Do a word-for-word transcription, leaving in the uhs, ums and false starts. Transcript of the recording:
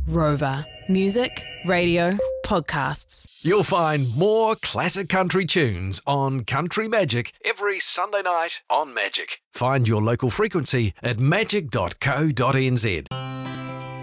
Rover. Music, radio, podcasts. You'll find more classic country tunes on Country Magic every Sunday night on Magic. Find your local frequency at magic dot co dot n z.